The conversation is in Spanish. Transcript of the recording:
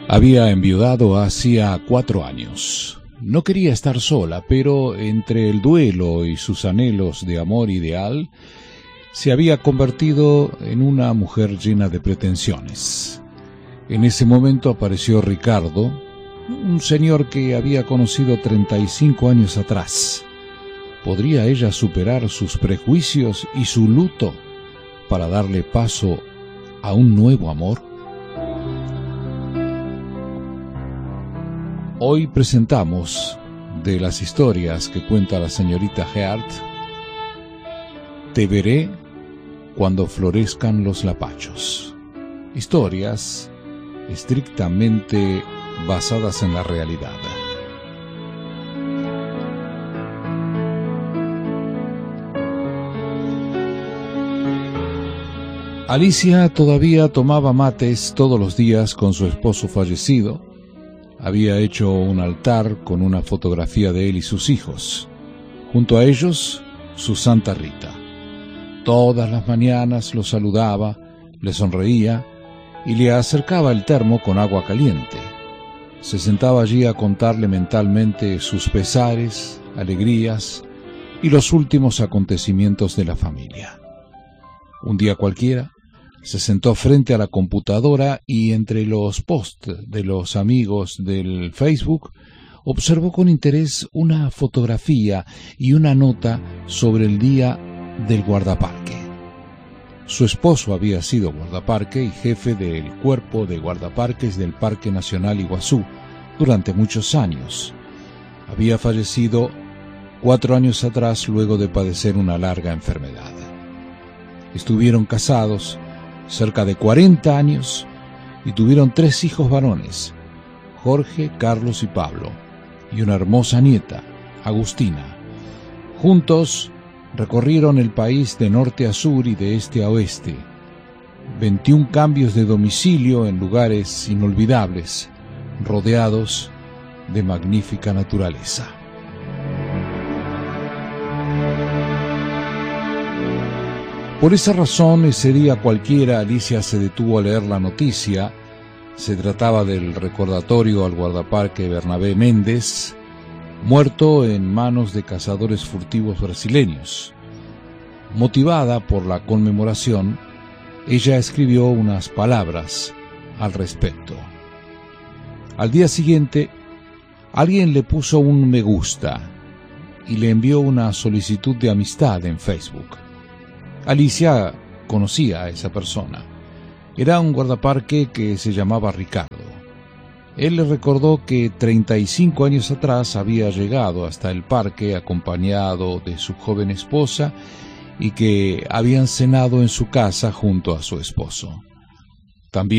Había enviudado hacía 4 años. No quería estar sola, pero entre el duelo y sus anhelos de amor ideal, se había convertido en una mujer llena de pretensiones. En ese momento apareció Ricardo, un señor que había conocido 35 años atrás. ¿Podría ella superar sus prejuicios y su luto para darle paso a un nuevo amor? Hoy presentamos, de las historias que cuenta la señorita Heard, Te veré cuando florezcan los lapachos. Historias estrictamente basadas en la realidad. Alicia todavía tomaba mates todos los días con su esposo fallecido. Había hecho un altar con una fotografía de él y sus hijos. Junto a ellos, su Santa Rita. Todas las mañanas lo saludaba, le sonreía y le acercaba el termo con agua caliente. Se sentaba allí a contarle mentalmente sus pesares, alegrías y los últimos acontecimientos de la familia. Un día cualquiera, se sentó frente a la computadora y entre los posts de los amigos del Facebook observó con interés una fotografía y una nota sobre el día del guardaparque. Su esposo había sido guardaparque y jefe del cuerpo de guardaparques del Parque Nacional Iguazú durante muchos años. Había fallecido 4 años atrás luego de padecer una larga enfermedad. Estuvieron casados cerca de 40 años y tuvieron 3 hijos varones, Jorge, Carlos y Pablo, y una hermosa nieta, Agustina. Juntos recorrieron el país de norte a sur y de este a oeste. 21 cambios de domicilio en lugares inolvidables, rodeados de magnífica naturaleza. Por esa razón, ese día cualquiera, Alicia se detuvo a leer la noticia. Se trataba del recordatorio al guardaparque Bernabé Méndez, muerto en manos de cazadores furtivos brasileños. Motivada por la conmemoración, ella escribió unas palabras al respecto. Al día siguiente, alguien le puso un me gusta y le envió una solicitud de amistad en Facebook. Alicia conocía a esa persona. Era un guardaparque que se llamaba Ricardo. Él le recordó que 35 años atrás había llegado hasta el parque acompañado de su joven esposa y que habían cenado en su casa junto a su esposo. También